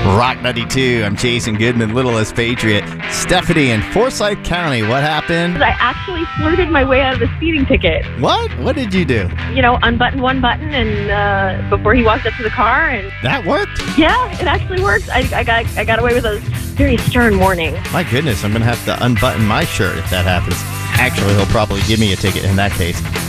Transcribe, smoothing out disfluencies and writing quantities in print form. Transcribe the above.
Rock 92. I'm Jason Goodman, Littlest Patriot. Stephanie in Forsyth County. What happened? I actually flirted my way out of the speeding ticket. What? What did you do? Unbutton one button and before he walked up to the car, and That worked? yeah, it actually worked. I got away with a very stern warning. My goodness, I'm going to have to unbutton my shirt if that happens. Actually, he'll probably give me a ticket in that case.